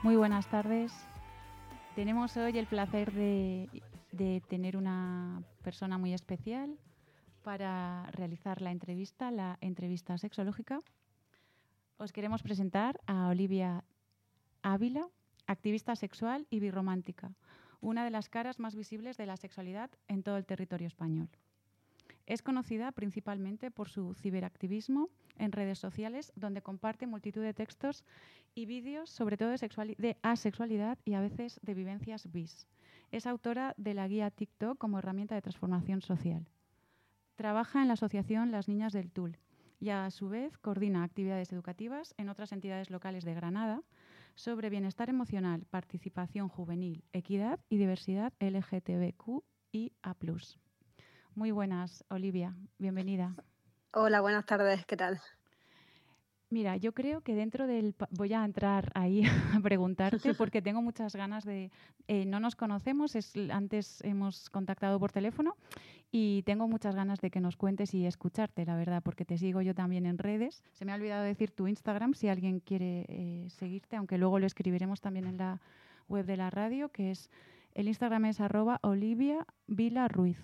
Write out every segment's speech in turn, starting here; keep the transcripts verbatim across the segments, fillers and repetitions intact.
Muy buenas tardes. Tenemos hoy el placer de, de tener una persona muy especial para realizar la entrevista, la entrevista sexológica. Os queremos presentar a Olivia Ávila, activista sexual y birromántica, una de las caras más visibles de la sexualidad en todo el territorio español. Es conocida principalmente por su ciberactivismo en redes sociales, donde comparte multitud de textos y vídeos, sobre todo de, sexuali- de asexualidad y a veces de vivencias bis. Es autora de la guía TikTok como herramienta de transformación social. Trabaja en la asociación Las Niñas del Tul y a su vez coordina actividades educativas en otras entidades locales de Granada sobre bienestar emocional, participación juvenil, equidad y diversidad L G T B Q I A plus. Muy buenas, Olivia. Bienvenida. Hola, buenas tardes. ¿Qué tal? Mira, yo creo que dentro del... Voy a entrar ahí a preguntarte porque tengo muchas ganas de... Eh, no nos conocemos, es, antes hemos contactado por teléfono y tengo muchas ganas de que nos cuentes y escucharte, la verdad, porque te sigo yo también en redes. Se me ha olvidado decir tu Instagram si alguien quiere eh, seguirte, aunque luego lo escribiremos también en la web de la radio, que es... El Instagram es arroba Olivia Vila Ruiz.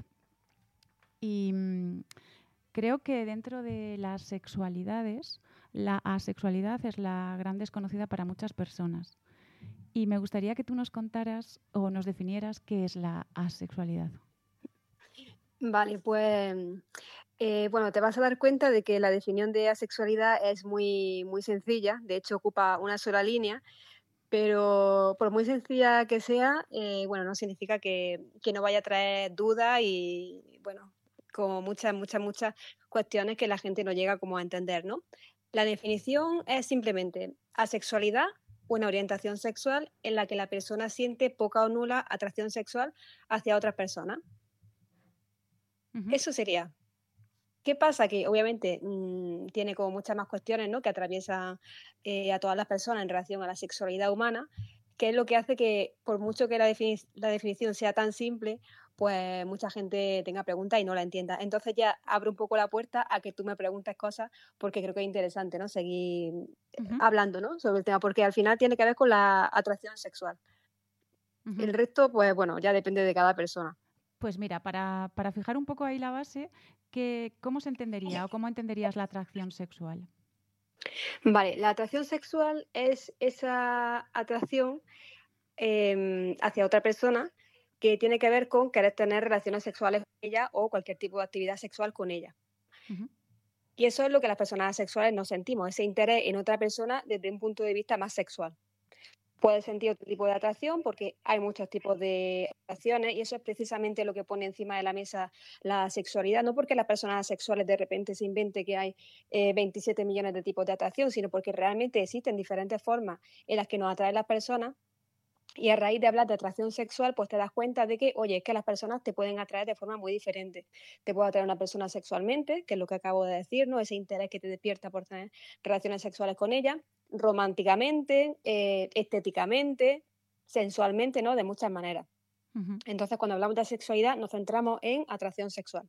Y mmm, creo que dentro de las sexualidades, la asexualidad es la gran desconocida para muchas personas. Y me gustaría que tú nos contaras o nos definieras qué es la asexualidad. Vale, pues eh, bueno, te vas a dar cuenta de que la definición de asexualidad es muy, muy sencilla, de hecho ocupa una sola línea, pero por muy sencilla que sea, eh, bueno, no significa que, que no vaya a traer dudas y, bueno, como muchas, muchas, muchas cuestiones que la gente no llega como a entender, ¿no? La definición es simplemente asexualidad, una orientación sexual en la que la persona siente poca o nula atracción sexual hacia otras personas. Uh-huh. Eso sería. ¿Qué pasa? Que obviamente mmm, tiene como muchas más cuestiones, ¿no?, que atraviesan eh, a todas las personas en relación a la sexualidad humana, que es lo que hace que, por mucho que la, defini- la definición sea tan simple, pues mucha gente tenga preguntas y no la entienda. Entonces ya abro un poco la puerta a que tú me preguntes cosas, porque creo que es interesante, ¿no?, seguir Uh-huh. hablando, ¿no?, sobre el tema, porque al final tiene que ver con la atracción sexual. Uh-huh. El resto, pues bueno, ya depende de cada persona. Pues mira, para, para fijar un poco ahí la base, que, ¿cómo se entendería o cómo entenderías la atracción sexual? Vale, la atracción sexual es esa atracción eh, hacia otra persona que tiene que ver con querer tener relaciones sexuales con ella o cualquier tipo de actividad sexual con ella. Uh-huh. Y eso es lo que las personas asexuales nos sentimos, ese interés en otra persona desde un punto de vista más sexual. Puedes sentir otro tipo de atracción porque hay muchos tipos de atracciones y eso es precisamente lo que pone encima de la mesa la sexualidad, no porque las personas sexuales de repente se invente que hay eh, veintisiete millones de tipos de atracción, sino porque realmente existen diferentes formas en las que nos atraen las personas. Y a raíz de hablar de atracción sexual, pues te das cuenta de que, oye, es que las personas te pueden atraer de forma muy diferente. Te puede atraer una persona sexualmente, que es lo que acabo de decir, ¿no?, ese interés que te despierta por tener relaciones sexuales con ella, románticamente, eh, estéticamente, sensualmente, ¿no?, de muchas maneras. Uh-huh. Entonces, cuando hablamos de sexualidad, nos centramos en atracción sexual.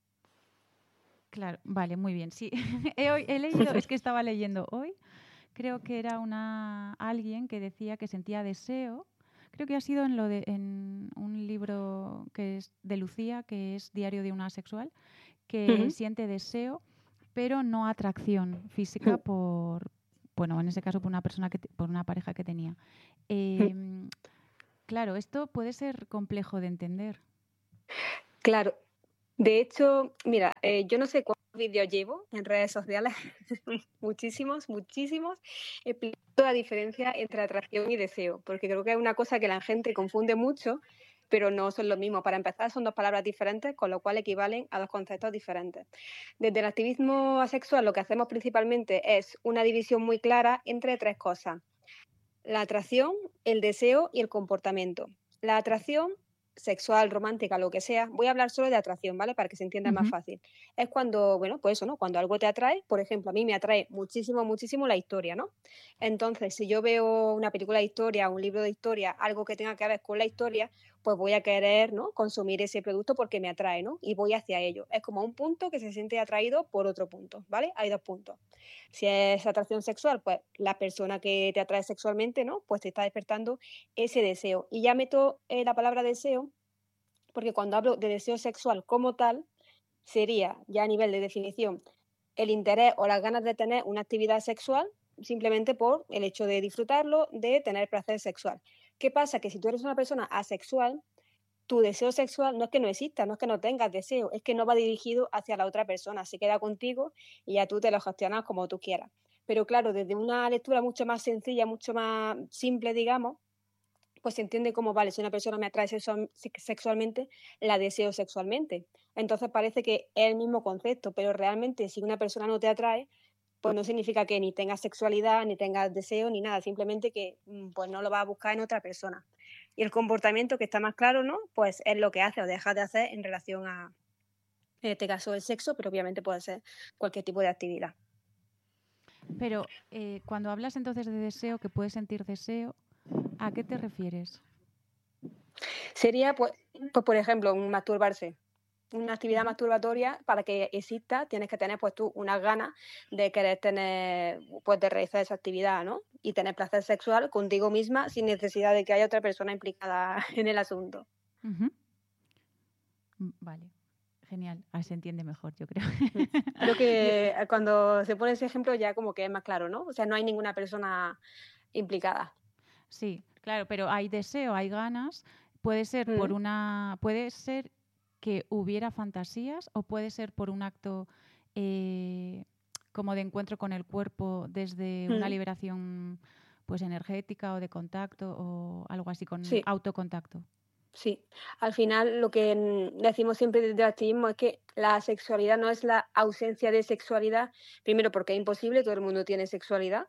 Claro, vale, muy bien. Sí, he, he leído, es que estaba leyendo hoy, creo que era una alguien que decía que sentía deseo. Creo que ha sido en lo de en un libro que es de Lucía, que es Diario de una asexual, que Uh-huh. siente deseo, pero no atracción física por, bueno, en ese caso por una persona que por una pareja que tenía. Eh, claro, esto puede ser complejo de entender. Claro. De hecho, mira, eh, yo no sé cuántos vídeos llevo en redes sociales, muchísimos, muchísimos, explicando la diferencia entre atracción y deseo, porque creo que es una cosa que la gente confunde mucho, pero no son lo mismo. Para empezar, son dos palabras diferentes, con lo cual equivalen a dos conceptos diferentes. Desde el activismo asexual, lo que hacemos principalmente es una división muy clara entre tres cosas: la atracción, el deseo y el comportamiento. La atracción sexual, romántica, lo que sea, voy a hablar solo de atracción, ¿vale?, para que se entienda uh-huh. más fácil. Es cuando, bueno, pues eso, ¿no?, cuando algo te atrae. Por ejemplo, a mí me atrae muchísimo, muchísimo la historia, ¿no? Entonces, si yo veo una película de historia, un libro de historia, algo que tenga que ver con la historia, pues voy a querer, ¿no?, consumir ese producto porque me atrae, ¿no? Y voy hacia ello. Es como un punto que se siente atraído por otro punto, ¿vale? Hay dos puntos. Si es atracción sexual, pues la persona que te atrae sexualmente, ¿no?, pues te está despertando ese deseo. Y ya meto eh, la palabra deseo, porque cuando hablo de deseo sexual como tal, sería ya a nivel de definición el interés o las ganas de tener una actividad sexual simplemente por el hecho de disfrutarlo, de tener placer sexual. ¿Qué pasa? Que si tú eres una persona asexual, tu deseo sexual no es que no exista, no es que no tengas deseo, es que no va dirigido hacia la otra persona, se queda contigo y ya tú te lo gestionas como tú quieras. Pero claro, desde una lectura mucho más sencilla, mucho más simple, digamos, pues se entiende como, vale, si una persona me atrae sexual- sexualmente, la deseo sexualmente. Entonces parece que es el mismo concepto, pero realmente si una persona no te atrae, pues no significa que ni tengas sexualidad, ni tengas deseo, ni nada, simplemente que mm, pues no lo vas a buscar en otra persona. Y el comportamiento que está más claro, ¿no? Pues es lo que hace o deja de hacer en relación a, en este caso, el sexo, pero obviamente puede ser cualquier tipo de actividad. Pero eh, cuando hablas entonces de deseo, que puedes sentir deseo, ¿a qué te refieres? Sería, pues, pues por ejemplo, un masturbarse. Una actividad Ujú. masturbatoria, para que exista, tienes que tener pues tú unas ganas de querer tener, pues de realizar esa actividad, ¿no? Y tener placer sexual contigo misma sin necesidad de que haya otra persona implicada en el asunto. Ujú. Mm, Vale, genial. Ah, se entiende mejor, yo creo. Mm. Creo Yo- que eh, cuando se pone ese ejemplo ya como que es más claro, ¿no? O sea, no hay ninguna persona implicada. sí, claro, pero hay deseo, hay ganas. Puede ser por Mm, una, puede ser que hubiera fantasías o puede ser por un acto eh, como de encuentro con el cuerpo desde una mm, liberación pues energética o de contacto o algo así con sí, autocontacto. sí. Al final lo que mm, decimos siempre desde el activismo es que la sexualidad no es la ausencia de sexualidad, primero porque es imposible, todo el mundo tiene sexualidad.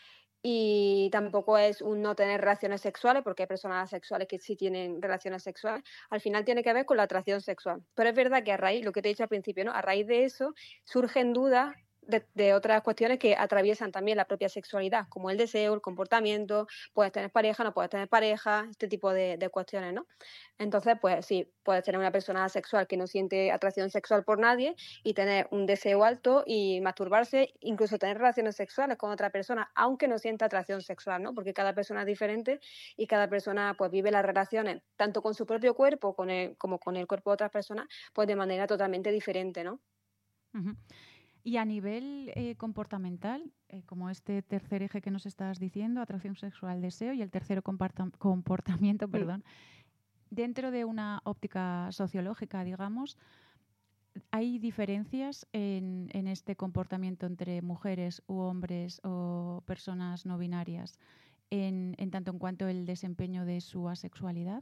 Y tampoco es un no tener relaciones sexuales, porque hay personas sexuales que sí tienen relaciones sexuales. Al final tiene que ver con la atracción sexual. Pero es verdad que a raíz, lo que te he dicho al principio, ¿no? A raíz de eso surgen dudas de, de otras cuestiones que atraviesan también la propia sexualidad, como el deseo, el comportamiento, puedes tener pareja, no puedes tener pareja, este tipo de, de cuestiones, ¿no? Entonces, pues sí, puedes tener una persona sexual que no siente atracción sexual por nadie y tener un deseo alto y masturbarse, incluso tener relaciones sexuales con otra persona, aunque no sienta atracción sexual, ¿no? Porque cada persona es diferente y cada persona pues vive las relaciones tanto con su propio cuerpo con el, como con el cuerpo de otras personas, pues de manera totalmente diferente, ¿no? Ujú. Y a nivel eh, comportamental, eh, como este tercer eje que nos estás diciendo, atracción sexual, deseo, y el tercero comparta- comportamiento, Mm. perdón, dentro de una óptica sociológica, digamos, ¿hay diferencias en, en este comportamiento entre mujeres u hombres o personas no binarias en, en tanto en cuanto el desempeño de su asexualidad?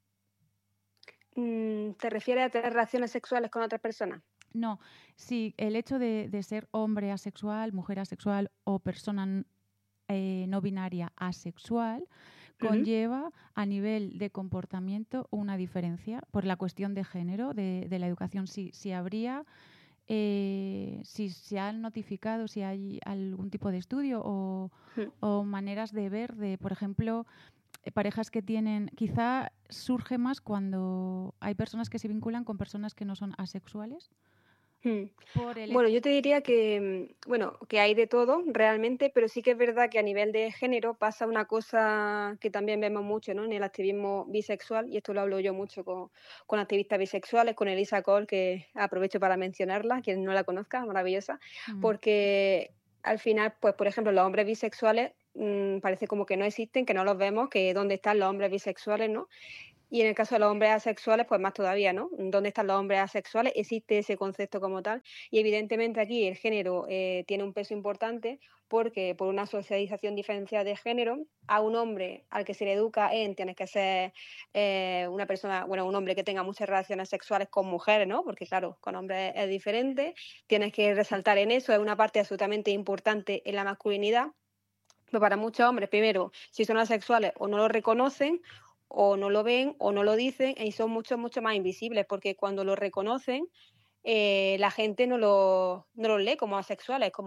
Mm, ¿te refieres a tener relaciones sexuales con otras personas? No, sí, el hecho de, de ser hombre asexual, mujer asexual o persona n- eh, no binaria asexual Ujú. conlleva a nivel de comportamiento una diferencia por la cuestión de género de, de la educación. Si, si habría, eh, si se han notificado, si hay algún tipo de estudio o, Mm. o maneras de ver de, por ejemplo, eh, parejas que tienen, quizá surge más cuando hay personas que se vinculan con personas que no son asexuales Mm. por el Bueno, hecho. yo te diría que, mm, bueno, que hay de todo realmente, pero sí que es verdad que a nivel de género pasa una cosa que también vemos mucho, ¿no? En el activismo bisexual, y esto lo hablo yo mucho con, con activistas bisexuales, con Elisa Cole, que aprovecho para mencionarla, quien no la conozca, maravillosa, Mm, porque al final, pues, por ejemplo, los hombres bisexuales mm, parece como que no existen, que no los vemos, que dónde están los hombres bisexuales, ¿no? Y en el caso de los hombres asexuales, pues más todavía, ¿no? ¿Dónde están los hombres asexuales? Existe ese concepto como tal. Y evidentemente aquí el género eh, tiene un peso importante porque por una socialización diferenciada de género, a un hombre al que se le educa en tienes que ser eh, una persona, bueno, un hombre que tenga muchas relaciones sexuales con mujeres, ¿no? Porque claro, con hombres es diferente. Tienes que resaltar en eso, es una parte absolutamente importante en la masculinidad. Pero para muchos hombres, primero, si son asexuales o no lo reconocen, o no lo ven, o no lo dicen, y son mucho, mucho más invisibles, porque cuando lo reconocen, eh, la gente no lo, no los lee como asexuales, como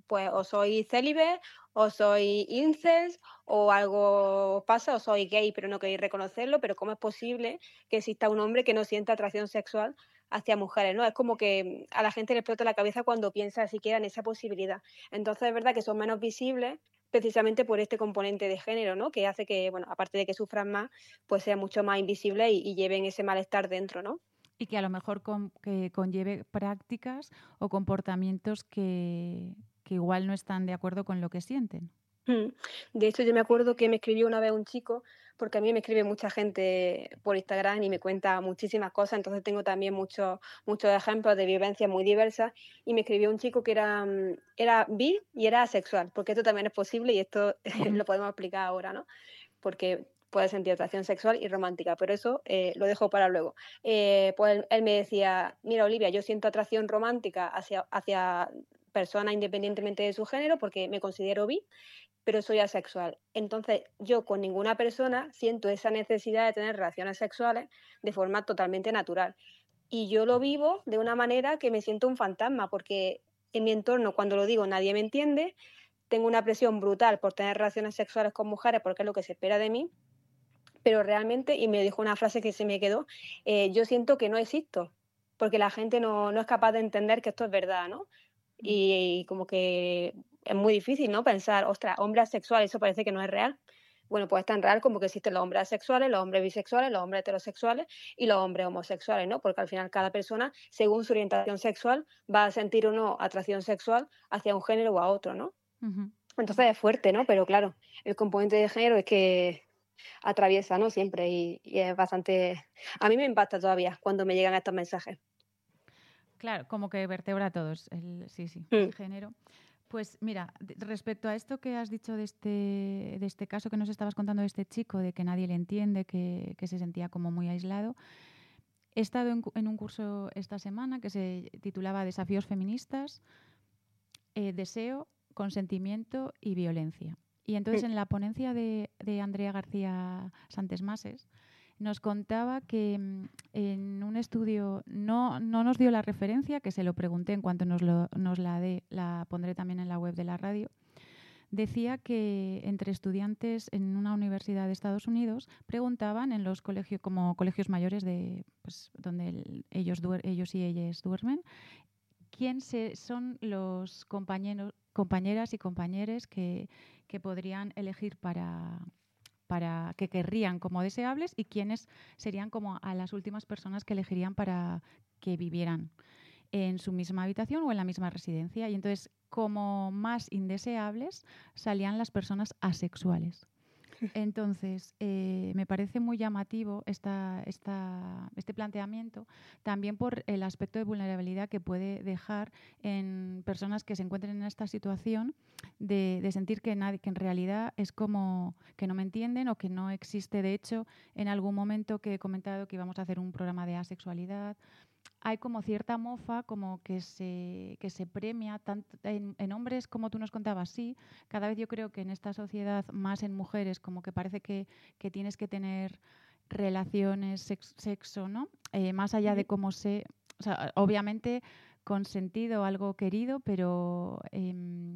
pues o soy célibe, o soy incels, o algo pasa, o soy gay, pero no queréis reconocerlo, pero ¿cómo es posible que exista un hombre que no sienta atracción sexual hacia mujeres, ¿no? Es como que a la gente le explota la cabeza cuando piensa siquiera en esa posibilidad. Entonces es verdad que son menos visibles precisamente por este componente de género, ¿no? Que hace que, bueno, aparte de que sufran más, pues sea mucho más invisible y, y lleven ese malestar dentro, ¿no? Y que a lo mejor con, que conlleve prácticas o comportamientos que, que igual no están de acuerdo con lo que sienten. Mm. De hecho, yo me acuerdo que me escribió una vez un chico, porque a mí me escribe mucha gente por Instagram y me cuenta muchísimas cosas, entonces tengo también muchos muchos ejemplos de vivencias muy diversas, y me escribió un chico que era, mm, era bi y era asexual, porque esto también es posible y esto Ujú. lo podemos explicar ahora, ¿no? Porque puede sentir atracción sexual y romántica, pero eso eh, lo dejo para luego. Eh, pues él, él me decía, mira Olivia, yo siento atracción romántica hacia, hacia personas independientemente de su género porque me considero bi, pero soy asexual. Entonces, yo con ninguna persona siento esa necesidad de tener relaciones sexuales de forma totalmente natural. Y yo lo vivo de una manera que me siento un fantasma, porque en mi entorno, cuando lo digo, nadie me entiende, tengo una presión brutal por tener relaciones sexuales con mujeres porque es lo que se espera de mí, pero realmente, y me dijo una frase que se me quedó, eh, yo siento que no existo, porque la gente no, no es capaz de entender que esto es verdad, ¿no? Y, y como que es muy difícil, ¿no? Pensar, ostras, hombre asexual, eso parece que no es real. Bueno, pues es tan real como que existen los hombres asexuales, los hombres bisexuales, los hombres heterosexuales y los hombres homosexuales, ¿no? Porque al final cada persona, según su orientación sexual, va a sentir o no atracción sexual hacia un género o a otro, ¿no? Ujú. Entonces es fuerte, ¿no? Pero claro, el componente de género es que atraviesa, ¿no? Siempre y, y es bastante... A mí me impacta todavía cuando me llegan estos mensajes. Claro, como que vertebra a todos, el, sí, sí, el Mm, género. Pues mira, de- respecto a esto que has dicho de este, de este caso que nos estabas contando de este chico, de que nadie le entiende, que, que se sentía como muy aislado, he estado en, cu- en un curso esta semana que se titulaba Desafíos feministas, eh, deseo, consentimiento y violencia. Y entonces mm, en la ponencia de, de Andrea García Santesmases nos contaba que mm, en un estudio, no, no nos dio la referencia, que se lo pregunté en cuanto nos, lo, nos la dé, la pondré también en la web de la radio, decía que entre estudiantes en una universidad de Estados Unidos preguntaban en los colegios, como colegios mayores de pues, donde el- ellos, duer- ellos y ellas duermen, quién se, son los compañeros, compañeras y compañeros que, que podrían elegir para, para que querrían como deseables y quiénes serían como a las últimas personas que elegirían para que vivieran en su misma habitación o en la misma residencia. Y entonces, como más indeseables, salían las personas asexuales. Entonces, eh, me parece muy llamativo esta, esta, este planteamiento, también por el aspecto de vulnerabilidad que puede dejar en personas que se encuentren en esta situación de, de sentir que, nadie, que en realidad es como que no me entienden o que no existe. De hecho, en algún momento que he comentado que íbamos a hacer un programa de asexualidad, hay como cierta mofa, como que se, que se premia tanto en, en hombres, como tú nos contabas, sí. Cada vez yo creo que en esta sociedad, más en mujeres, como que parece que, que tienes que tener relaciones, sex, sexo, ¿no? Eh, más allá de mm, cómo se... O sea, obviamente consentido, algo querido, pero... Eh,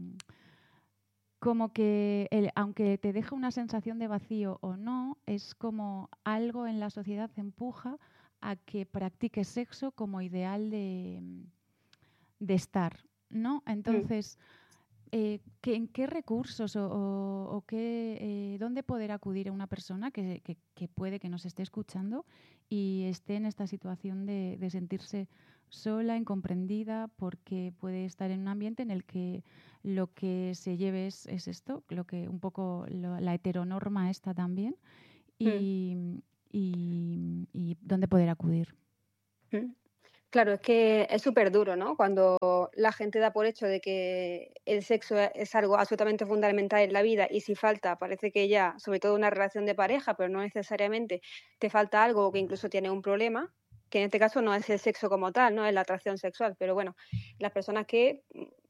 como que el, aunque te deja una sensación de vacío o no, es como algo en la sociedad te empuja a que practiques sexo como ideal de, de estar, ¿no? mm. Entonces, eh, ¿qué- ¿en qué recursos o, o- o qué, eh, dónde poder acudir a una persona que, que- que puede que nos esté escuchando y esté en esta situación de, de sentirse sola, incomprendida, porque puede estar en un ambiente en el que lo que se lleve es, es esto, lo que un poco lo- la heteronorma está también, Mm, y, y, y dónde poder acudir. mm. Claro, es que es súper duro, ¿no? Cuando la gente da por hecho de que el sexo e- es algo absolutamente fundamental en la vida y si falta, parece que ya, sobre todo una relación de pareja, pero no necesariamente, te falta algo o que incluso tienes un problema, que en este caso no es el sexo como tal, no es la atracción sexual, pero bueno, las personas que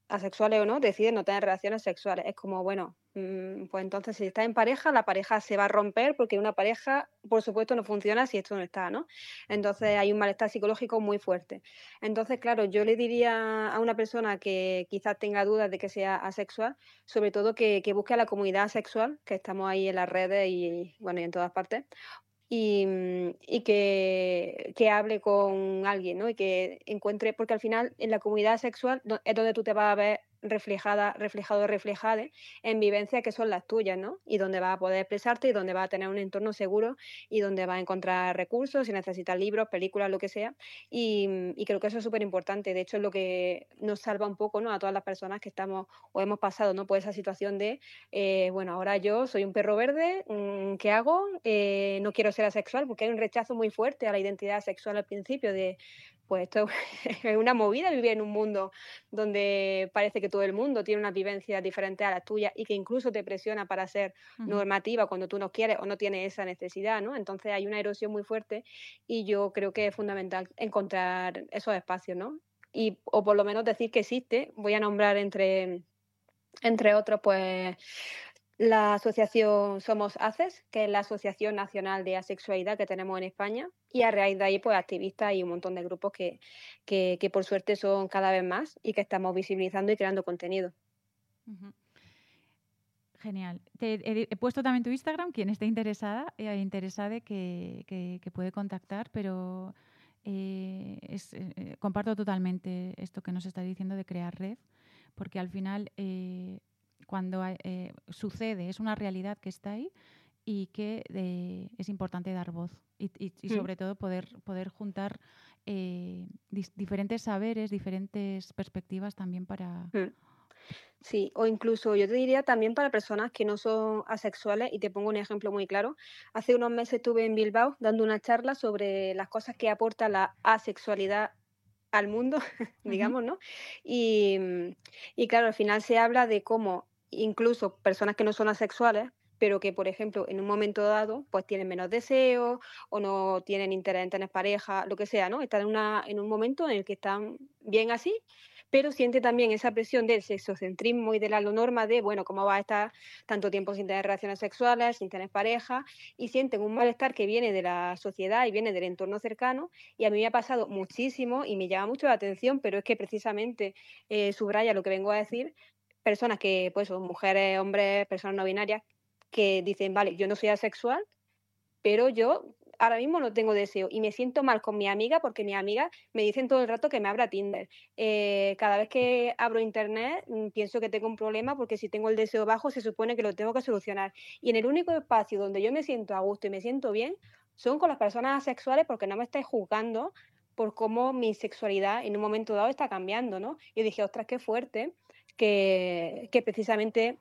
asexuales o no, deciden no tener relaciones sexuales. Es como, bueno, mmm, pues entonces si estás en pareja, la pareja se va a romper porque una pareja, por supuesto, no funciona si esto no está, ¿no? Entonces hay un malestar psicológico muy fuerte. Entonces, claro, yo le diría a una persona que quizás tenga dudas de que sea asexual, sobre todo que, que busque a la comunidad asexual, que estamos ahí en las redes y, bueno, y en todas partes, y, mm, y que, que hable con alguien, ¿no? Y que encuentre, porque al final en la comunidad sexual do- es donde tú te vas a ver reflejada, reflejado o reflejada en vivencias que son las tuyas, ¿no? Y donde vas a poder expresarte y donde vas a tener un entorno seguro y donde vas a encontrar recursos, si necesitas libros, películas, lo que sea. Y, mm, y creo que eso es súper importante. De hecho, es lo que nos salva un poco, ¿no? A todas las personas que estamos o hemos pasado, ¿no? Por esa situación de eh, bueno, ahora yo soy un perro verde, mm, ¿qué hago? Eh, no quiero ser asexual porque hay un rechazo muy fuerte a la identidad sexual al principio de, pues esto es una movida vivir en un mundo donde parece que todo el mundo tiene unas vivencias diferentes a las tuyas y que incluso te presiona para ser Ujú. normativa cuando tú no quieres o no tienes esa necesidad, ¿no? Entonces hay una erosión muy fuerte y yo creo que es fundamental encontrar esos espacios, ¿no? Y, o por lo menos decir que existe, voy a nombrar entre entre otros, pues la asociación Somos Aces, que es la Asociación Nacional de Asexualidad que tenemos en España, y a raíz de ahí, pues activistas y un montón de grupos que, que, que por suerte son cada vez más y que estamos visibilizando y creando contenido. Ujú. Genial. Te he, he puesto también tu Instagram, quien esté interesada, eh, interesada que, que, que puede contactar, pero eh, es, eh, comparto totalmente esto que nos está diciendo de crear red, porque al final eh, cuando hay- eh, sucede es una realidad que está ahí y que eh, es importante dar voz y, y- y Mm, sobre todo poder, poder juntar eh, dis- diferentes saberes, diferentes perspectivas también para... mm. Sí, o incluso yo te diría también para personas que no son asexuales, y te pongo un ejemplo muy claro. Hace unos meses estuve en Bilbao dando una charla sobre las cosas que aporta la asexualidad al mundo, Ujú, digamos, ¿no? Y, mm, y claro, al final se habla de cómo incluso personas que no son asexuales, pero que, por ejemplo, en un momento dado, pues tienen menos deseo o no tienen interés en tener pareja, lo que sea, ¿no? Están en, una, en un momento en el que están bien así, pero siente también esa presión del sexocentrismo y de la norma de, bueno, ¿cómo va a estar tanto tiempo sin tener relaciones sexuales, sin tener pareja? Y sienten un malestar que viene de la sociedad y viene del entorno cercano, y a mí me ha pasado muchísimo y me llama mucho la atención, pero es que precisamente eh, subraya lo que vengo a decir, personas que, pues, son mujeres, hombres, personas no binarias, que dicen, vale, yo no soy asexual, pero yo ahora mismo no tengo deseo y me siento mal con mi amiga porque mis amigas me dicen todo el rato que me abra Tinder. Eh, cada vez que abro internet mm, pienso que tengo un problema porque si tengo el deseo bajo se supone que lo tengo que solucionar. Y en el único espacio donde yo me siento a gusto y me siento bien son con las personas asexuales porque no me estáis juzgando por cómo mi sexualidad en un momento dado está cambiando, ¿no? Y dije, ostras, qué fuerte que, que precisamente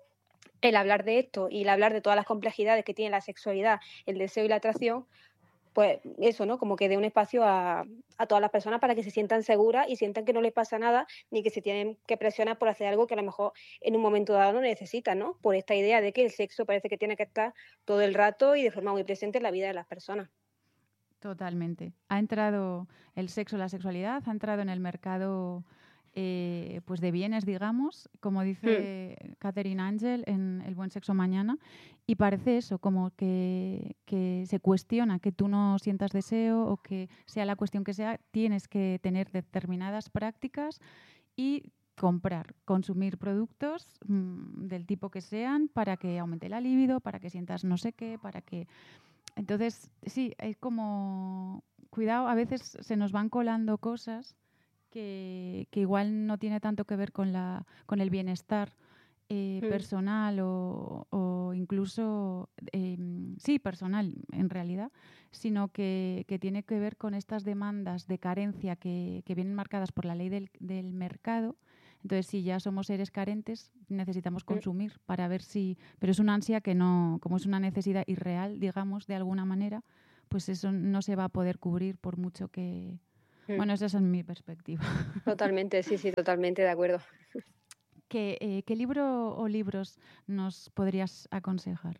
el hablar de esto y el hablar de todas las complejidades que tiene la sexualidad, el deseo y la atracción, pues eso, ¿no? Como que dé un espacio a, a todas las personas para que se sientan seguras y sientan que no les pasa nada, ni que se tienen que presionar por hacer algo que a lo mejor en un momento dado no necesitan, ¿no? Por esta idea de que el sexo parece que tiene que estar todo el rato y de forma muy presente en la vida de las personas. totalmente. Ha entrado el sexo, la sexualidad, ha entrado en el mercado eh, pues de bienes, digamos, como Mm, dice Catherine Angel en El buen sexo mañana, y parece eso, como que, que se cuestiona que tú no sientas deseo o que sea la cuestión que sea, tienes que tener determinadas prácticas y comprar, consumir productos mm, del tipo que sean para que aumente la libido, para que sientas no sé qué, para que... Entonces, sí, es como... Cuidado, a veces se nos van colando cosas que, que igual no tiene tanto que ver con, la, con el bienestar eh, mm, personal o, o incluso, eh, sí, personal en realidad, sino que, que tiene que ver con estas demandas de carencia que, que vienen marcadas por la ley del, del mercado. Entonces, si ya somos seres carentes, necesitamos mm, consumir para ver si... Pero es una ansia que no, como es una necesidad irreal, digamos, de alguna manera, pues eso no se va a poder cubrir por mucho que... mm. Bueno, esa es mi perspectiva. Totalmente, sí, sí, totalmente de acuerdo. ¿Qué, eh, ¿Qué libro o libros nos podrías aconsejar?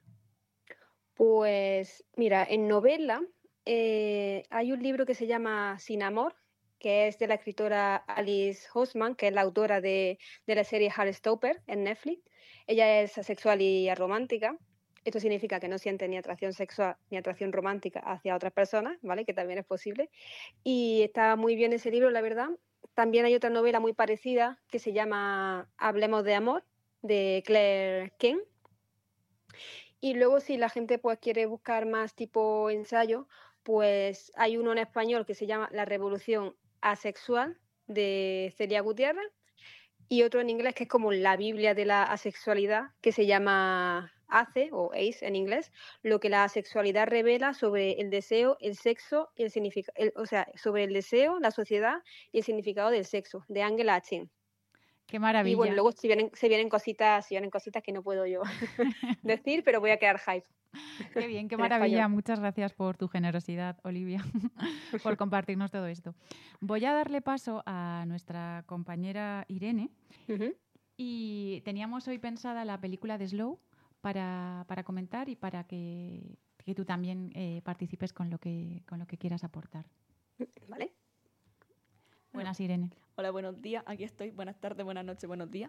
Pues mira, en novela eh, hay un libro que se llama Sin amor, que es de la escritora Alice Housman, que es la autora de, de la serie Heartstopper en Netflix. Ella es asexual y aromántica. Esto significa que no siente ni atracción sexual ni atracción romántica hacia otras personas, ¿vale? Que también es posible. Y está muy bien ese libro, la verdad. También hay otra novela muy parecida que se llama Hablemos de amor, de Claire King. Y luego si la gente pues quiere buscar más tipo ensayo, pues hay uno en español que se llama La Revolución Asexual, de Celia Gutiérrez, y otro en inglés que es como la Biblia de la asexualidad, que se llama ACE o ACE en inglés, lo que la asexualidad revela sobre el deseo, el sexo y el significado, o sea, sobre el deseo, la sociedad y el significado del sexo, de Angela Chin. Qué Y maravilla. bueno, luego si vienen, se vienen cositas, si vienen cositas que no puedo yo decir, pero voy a quedar hype. Qué bien, qué en maravilla. español. Muchas gracias por tu generosidad, Olivia, por compartirnos todo esto. Voy a darle paso a nuestra compañera Irene. Ujú. Y teníamos hoy pensada la película de Slow para, para comentar y para que, que tú también eh, participes con lo que, con lo que quieras aportar. Vale. Buenas, Irene. Hola, buenos días. Aquí estoy. Buenas tardes, buenas noches, buenos días.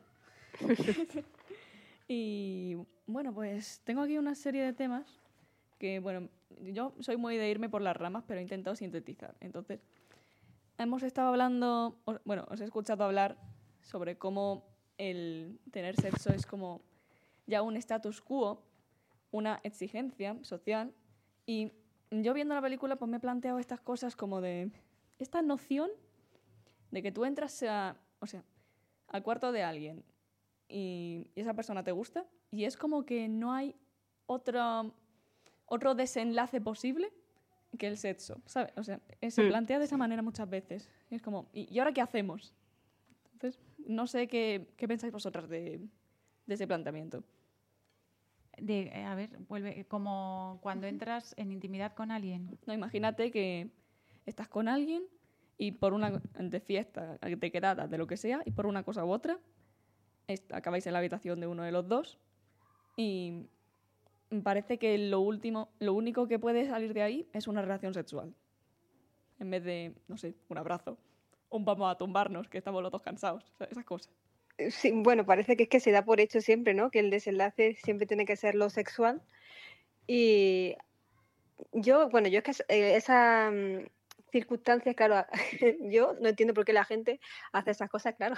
Y bueno, pues tengo aquí una serie de temas que, bueno, yo soy muy de irme por las ramas, pero he intentado sintetizar. Entonces, hemos estado hablando, o- bueno, os he escuchado hablar sobre cómo el tener sexo es como ya un status quo, una exigencia social. Y yo viendo la película, pues me he planteado estas cosas como de esta noción de que tú entras a, o sea, al cuarto de alguien y, y esa persona te gusta y es como que no hay otro, otro desenlace posible que el sexo, ¿sabes? O sea, eh, se Mm. plantea de esa manera muchas veces. Es como, ¿y, y ahora qué hacemos? Entonces, no sé qué, qué pensáis vosotras de, de ese planteamiento. De, eh, a ver, vuelve, como cuando entras en intimidad con alguien. No, imagínate que estás con alguien y por una de fiesta, de quedada, de lo que sea, y por una cosa u otra, est- acabáis en la habitación de uno de los dos y parece que lo último, lo único que puede salir de ahí es una relación sexual. En vez de, no sé, un abrazo. Un vamos a tumbarnos, que estamos los dos cansados. O sea, esas cosas. Sí, bueno, parece que es que se da por hecho siempre, ¿no? Que el desenlace siempre tiene que ser lo sexual. Y yo, bueno, yo es que es- eh, esa mm, circunstancias, claro, yo no entiendo por qué la gente hace esas cosas, claro.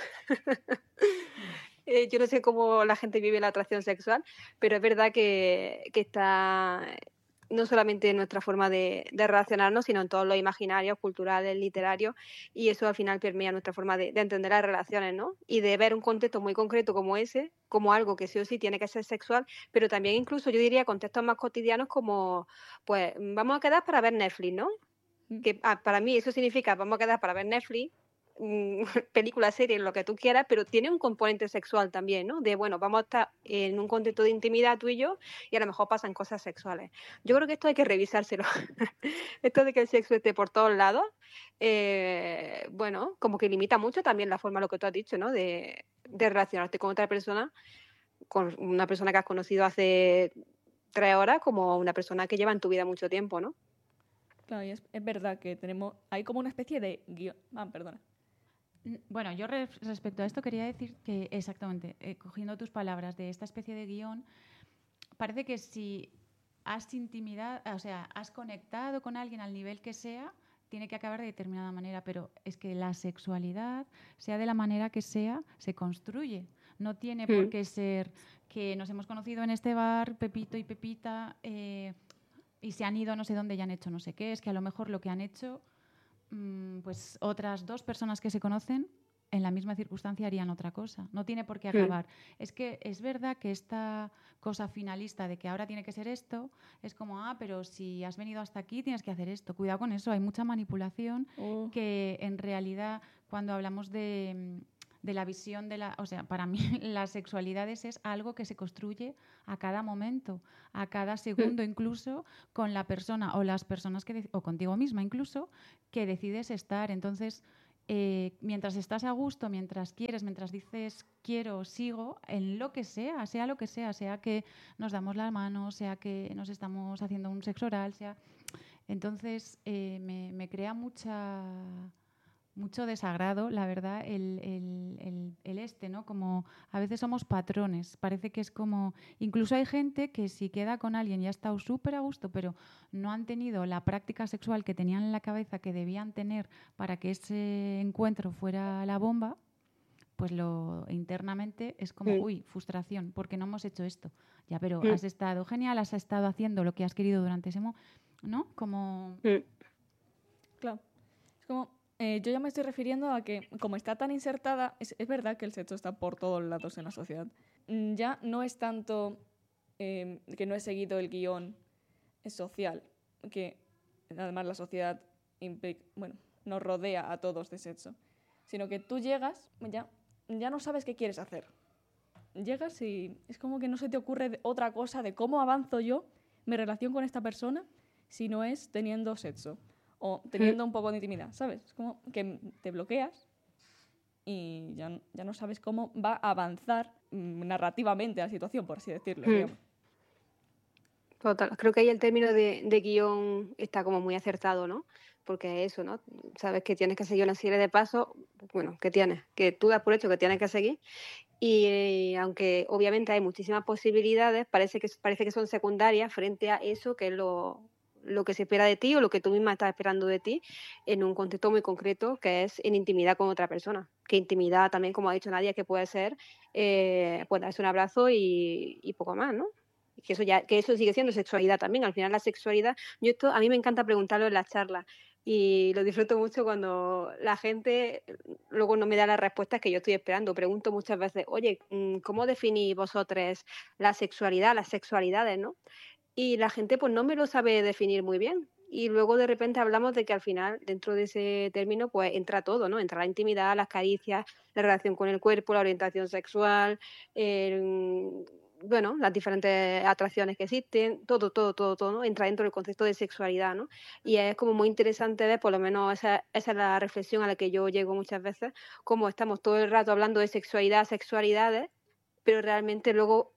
Eh, yo no sé cómo la gente vive la atracción sexual, pero es verdad que, que está no solamente en nuestra forma de, de relacionarnos, sino en todos los imaginarios culturales, literarios, y eso al final permea nuestra forma de, de entender las relaciones, ¿no? Y de ver un contexto muy concreto como ese, como algo que sí o sí tiene que ser sexual, pero también incluso yo diría contextos más cotidianos como, pues, vamos a quedar para ver Netflix, ¿no? Mm. Que ah, para mí eso significa, vamos a quedar para ver Netflix, mm, películas, series, lo que tú quieras, pero tiene un componente sexual también, ¿no? De, bueno, vamos a estar en un contexto de intimidad tú y yo y a lo mejor pasan cosas sexuales. Yo creo que esto hay que revisárselo. Esto de que el sexo esté por todos lados, eh, bueno, como que limita mucho también la forma, lo que tú has dicho, ¿no? De, de relacionarte con otra persona, con una persona que has conocido hace tres horas, como una persona que lleva en tu vida mucho tiempo, ¿no? Claro, y es, es verdad que tenemos... Hay como una especie de guión... Ah, perdona. N- Bueno, yo re- respecto a esto quería decir que exactamente, eh, cogiendo tus palabras de esta especie de guión, parece que si has intimidad, o sea, has conectado con alguien al nivel que sea, tiene que acabar de determinada manera, pero es que la sexualidad, sea de la manera que sea, se construye. No tiene por Mm. qué ser que nos hemos conocido en este bar, Pepito y Pepita, eh, y se han ido no sé dónde y han hecho no sé qué. Es que a lo mejor lo que han hecho, mm, pues otras dos personas que se conocen en la misma circunstancia harían otra cosa. No tiene por qué Mm. acabar. Es que es verdad que esta cosa finalista de que ahora tiene que ser esto, es como, ah, pero si has venido hasta aquí tienes que hacer esto. Cuidado con eso, hay mucha manipulación Oh, que en realidad cuando hablamos de, mm, de la visión de la... O sea, para mí las sexualidades es algo que se construye a cada momento, a cada segundo incluso, con la persona o las personas que... dec- o contigo misma incluso, que decides estar. Entonces, eh, mientras estás a gusto, mientras quieres, mientras dices quiero, sigo, en lo que sea, sea lo que sea, sea que nos damos las manos, sea que nos estamos haciendo un sexo oral, sea... Entonces, eh, me, me crea mucha mucho desagrado, la verdad, el, el, el, el este, ¿no? Como a veces somos patrones, parece que es como... Incluso hay gente que si queda con alguien y ha estado súper a gusto, pero no han tenido la práctica sexual que tenían en la cabeza que debían tener para que ese encuentro fuera la bomba, pues lo internamente es como, Mm. uy, frustración, porque no hemos hecho esto. Ya, pero Mm. has estado genial, has estado haciendo lo que has querido durante ese momento, ¿no? Como... Mm. Claro. Es como, eh, yo ya me estoy refiriendo a que, como está tan insertada, es, es verdad que el sexo está por todos lados en la sociedad. Mm, Ya no es tanto eh, que no he seguido el guión social, que además la sociedad implica, bueno, nos rodea a todos de sexo, sino que tú llegas, ya, ya no sabes qué quieres hacer. Llegas y es como que no se te ocurre de- otra cosa de cómo avanzo yo mi relación con esta persona si no es teniendo sexo o teniendo un poco de intimidad, ¿sabes? Es como que te bloqueas y ya, n- ya no sabes cómo va a avanzar mm, narrativamente la situación, por así decirlo, Mm. digamos. Total, creo que ahí el término de, de guión está como muy acertado, ¿no? Porque eso, ¿no? Sabes que tienes que seguir una serie de pasos, bueno, que tienes, que tú das por hecho que tienes que seguir, y eh, aunque obviamente hay muchísimas posibilidades, parece que, parece que son secundarias frente a eso que es lo, lo que se espera de ti o lo que tú misma estás esperando de ti en un contexto muy concreto que es en intimidad con otra persona. Que intimidad también, como ha dicho Nadia, que puede ser eh, pues darse un abrazo y, y poco más, ¿no? Que eso ya, que eso sigue siendo sexualidad también. Al final la sexualidad, yo esto a mí me encanta preguntarlo en las charlas y lo disfruto mucho cuando la gente luego no me da las respuestas que yo estoy esperando. Pregunto muchas veces, oye, ¿cómo definís vosotros la sexualidad, las sexualidades, ¿no? Y la gente pues no me lo sabe definir muy bien. Y luego de repente hablamos de que al final dentro de ese término pues entra todo, ¿no? Entra la intimidad, las caricias, la relación con el cuerpo, la orientación sexual, el, bueno, las diferentes atracciones que existen, todo, todo, todo, todo, ¿no? Entra dentro del concepto de sexualidad, ¿no? Y es como muy interesante ver, por lo menos esa, esa es la reflexión a la que yo llego muchas veces, cómo estamos todo el rato hablando de sexualidad, sexualidades, pero realmente luego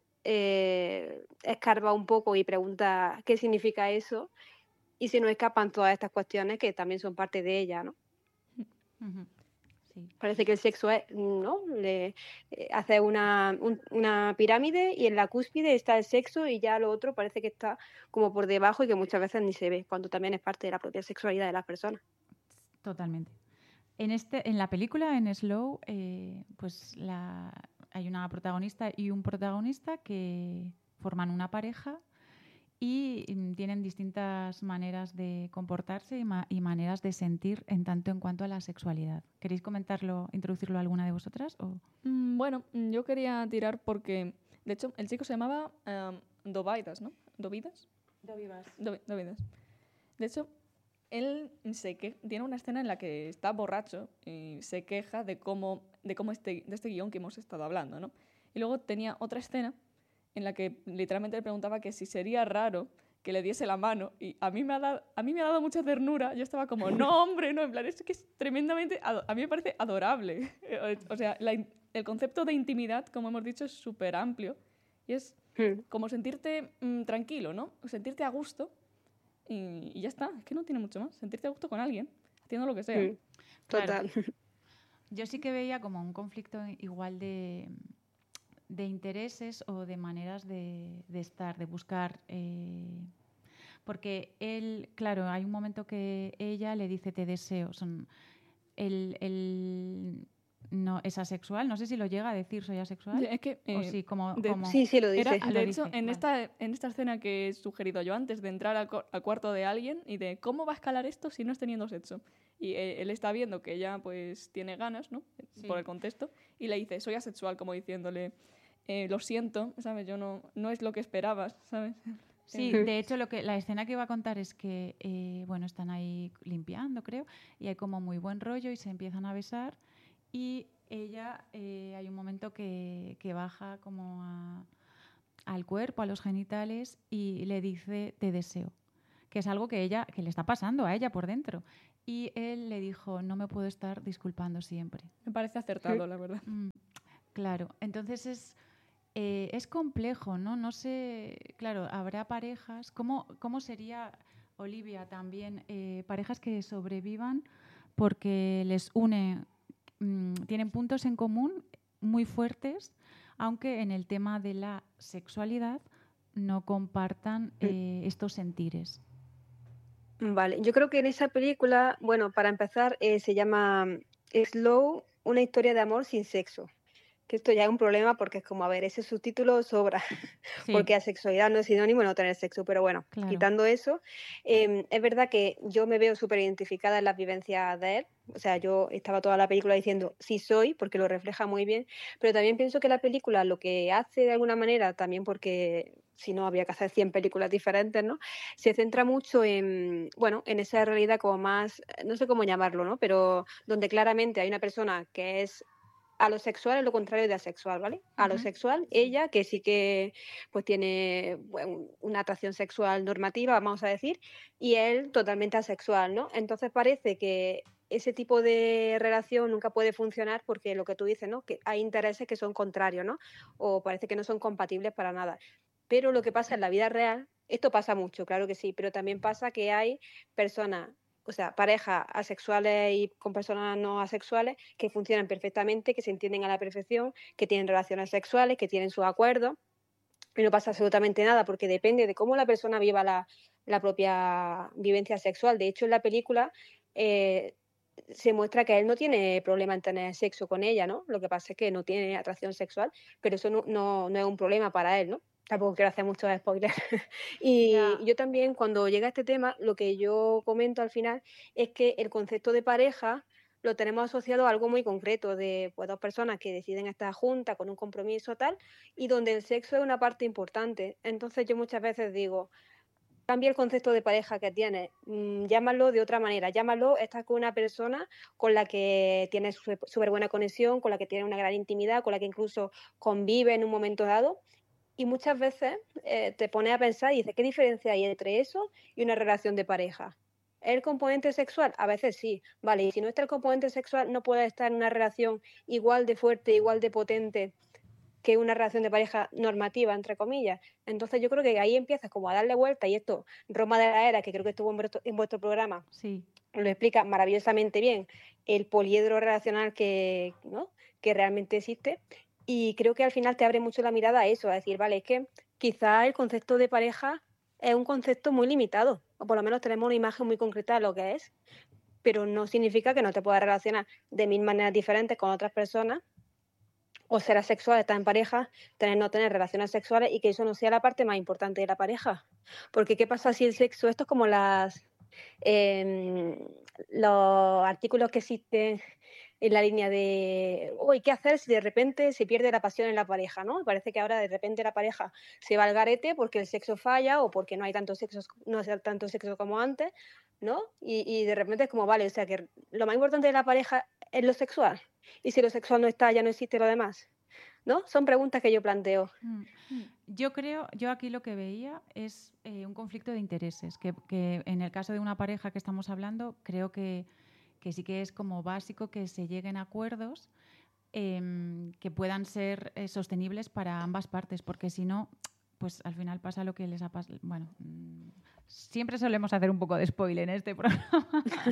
eh, escarba un poco y pregunta qué significa eso y se nos escapan todas estas cuestiones que también son parte de ella, ¿no? Ujú. Sí. Parece que el sexo es, ¿no? Le, eh, hace una, un- una pirámide y en la cúspide está el sexo y ya lo otro parece que está como por debajo y que muchas veces ni se ve, cuando también es parte de la propia sexualidad de las personas. Totalmente. En, este, en la película, en Slow, eh, pues la, hay una protagonista y un protagonista que forman una pareja y mm, tienen distintas maneras de comportarse y, ma- y maneras de sentir en tanto en cuanto a la sexualidad. ¿Queréis comentarlo, introducirlo alguna de vosotras? O... Mm, Bueno, mm, yo quería tirar porque, de hecho, el chico se llamaba em, Dovaidas, ¿no? ¿Dovidas? Dovi- Dovidas. De hecho, él se que tiene una escena en la que está borracho y se queja de cómo, de cómo este, de este guión que hemos estado hablando, ¿no? Y luego tenía otra escena en la que literalmente le preguntaba que si sería raro que le diese la mano y a mí me ha dado, a mí me ha dado mucha ternura. Yo estaba como, no, hombre, no, en plan, es que es tremendamente, ado- a mí me parece adorable. O sea, la in- el concepto de intimidad, como hemos dicho, es súper amplio y es Hmm. como sentirte mm, tranquilo, ¿no? Sentirte a gusto y, y ya está, es que no tiene mucho más. Sentirte a gusto con alguien, haciendo lo que sea. Hmm. Claro, Total. yo sí que veía como un conflicto igual de, de intereses o de maneras de, de estar, de buscar. eh, porque él, claro, hay un momento que ella le dice te deseo. Son, él, él no es asexual, no sé si lo llega a decir soy asexual. Es que, O eh, sí, como, de- como Sí, sí lo Era, dice. Ah, lo de hecho, dice, en, vale. esta, en esta escena que he sugerido yo antes de entrar al, cu- al cuarto de alguien y de cómo va a escalar esto si no es teniendo sexo. Y eh, él está viendo que ella pues tiene ganas, ¿no? Sí. Por el contexto. Y le dice, soy asexual, como diciéndole, eh, lo siento, ¿sabes? Yo no, no es lo que esperabas, ¿sabes? Sí, Mm. de hecho lo que la escena que iba a contar es que eh, bueno, están ahí limpiando, creo, y hay como muy buen rollo y se empiezan a besar y ella eh, hay un momento que, que baja como a- al cuerpo, a los genitales y le dice te deseo, que es algo que ella que le está pasando a ella por dentro. Y él le dijo no me puedo estar disculpando siempre. Me parece acertado, la verdad. Mm, claro, entonces es eh, es complejo, ¿no? No sé, claro, habrá parejas. ¿Cómo, cómo sería, Olivia, también, eh, parejas que sobrevivan porque les une, mmm, tienen puntos en común muy fuertes, aunque en el tema de la sexualidad no compartan eh, estos sentires. Vale, yo creo que en esa película, bueno, para empezar, eh, se llama Slow, una historia de amor sin sexo. Que esto ya es un problema porque es como, a ver, ese subtítulo sobra, Sí. porque asexualidad no es sinónimo de no tener sexo, pero bueno, Claro. quitando eso, eh, es verdad que yo me veo súper identificada en las vivencias de él, o sea, yo estaba toda la película diciendo sí soy, porque lo refleja muy bien, pero también pienso que la película lo que hace de alguna manera, también porque si no habría que hacer cien películas diferentes, ¿no? Se centra mucho en, bueno, en esa realidad como más, no sé cómo llamarlo, ¿no? Pero donde claramente hay una persona que es alosexual es lo contrario de asexual, ¿vale? Alosexual, ella que sí que pues tiene bueno, una atracción sexual normativa, vamos a decir, y él totalmente asexual, ¿no? Entonces parece que ese tipo de relación nunca puede funcionar porque lo que tú dices, ¿no? Que hay intereses que son contrarios, ¿no? O parece que no son compatibles para nada. Pero lo que pasa en la vida real, esto pasa mucho, claro que sí, pero también pasa que hay personas, o sea, parejas asexuales y con personas no asexuales que funcionan perfectamente, que se entienden a la perfección, que tienen relaciones sexuales, que tienen sus acuerdos y no pasa absolutamente nada porque depende de cómo la persona viva la, la propia vivencia sexual. De hecho, en la película eh, se muestra que él no tiene problema en tener sexo con ella, ¿no? Lo que pasa es que no tiene atracción sexual, pero eso no, no, no es un problema para él, ¿no? Tampoco quiero hacer muchos spoilers. y Ya. yo también, cuando llega este tema, lo que yo comento al final es que el concepto de pareja lo tenemos asociado a algo muy concreto, de pues, dos personas que deciden estar juntas con un compromiso tal, y donde el sexo es una parte importante. Entonces yo muchas veces digo, cambia el concepto de pareja que tienes, mmm, llámalo de otra manera, llámalo, estás con una persona con la que tienes súper buena conexión, con la que tienes una gran intimidad, con la que incluso convive en un momento dado, y muchas veces eh, te pones a pensar y dices, ¿qué diferencia hay entre eso y una relación de pareja? ¿El componente sexual? A veces sí, vale, y si no está el componente sexual, no puedes estar en una relación igual de fuerte, igual de potente que una relación de pareja normativa, entre comillas. Entonces yo creo que ahí empiezas como a darle vuelta, y esto, Roma de la Era, que creo que estuvo en vuestro, en vuestro programa, Sí. lo explica maravillosamente bien, el poliedro relacional que, ¿no? que realmente existe, y creo que al final te abre mucho la mirada a eso, a decir, vale, es que quizá el concepto de pareja es un concepto muy limitado, o por lo menos tenemos una imagen muy concreta de lo que es, pero no significa que no te puedas relacionar de mil maneras diferentes con otras personas, o ser asexual, estar en pareja, tener no tener relaciones sexuales, y que eso no sea la parte más importante de la pareja. Porque ¿qué pasa si el sexo, esto es como las eh, los artículos que existen en la línea de, uy, ¿qué hacer si de repente se pierde la pasión en la pareja, ¿no? Parece que ahora de repente la pareja se va al garete porque el sexo falla o porque no hay tanto sexo, no hay tanto sexo como antes, ¿no? Y, y de repente es como, vale, o sea que lo más importante de la pareja es lo sexual. Y si lo sexual no está, ya no existe lo demás, ¿no? Son preguntas que yo planteo. Mm. Yo creo, yo aquí lo que veía es eh, un conflicto de intereses, que, que en el caso de una pareja que estamos hablando, creo que, que sí que es como básico que se lleguen a acuerdos eh, que puedan ser eh, sostenibles para ambas partes, porque si no, pues al final pasa lo que les ha pasado. Bueno, mmm, siempre solemos hacer un poco de spoiler en este programa,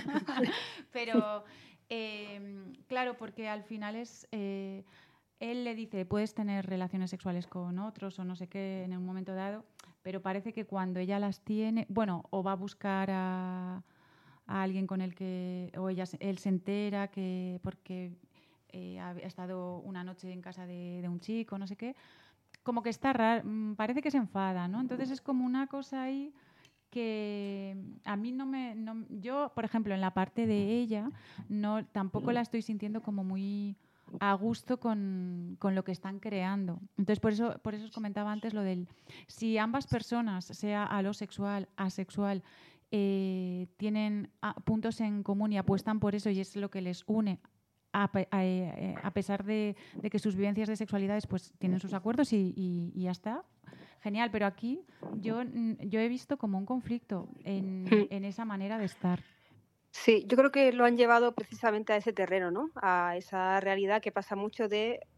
pero eh, claro, porque al final es... Eh, él le dice, puedes tener relaciones sexuales con otros o no sé qué en un momento dado, pero parece que cuando ella las tiene, bueno, o va a buscar a, a alguien con el que, o ella, él se entera que porque eh, ha estado una noche en casa de, de un chico, no sé qué, como que está raro, parece que se enfada, ¿no? Entonces es como una cosa ahí que a mí no me... No, yo, por ejemplo, en la parte de ella, no, tampoco la estoy sintiendo como muy a gusto con, con lo que están creando. Entonces, por eso, por eso os comentaba antes lo del... Si ambas personas, sea alosexual, asexual, eh, tienen a, puntos en común y apuestan por eso y es lo que les une, a, a, a pesar de, de que sus vivencias de sexualidades pues tienen sus acuerdos y, y, y ya está, genial, pero aquí yo, yo he visto como un conflicto en, en esa manera de estar. Sí, yo creo que lo han llevado precisamente a ese terreno, ¿no? A esa realidad que pasa mucho de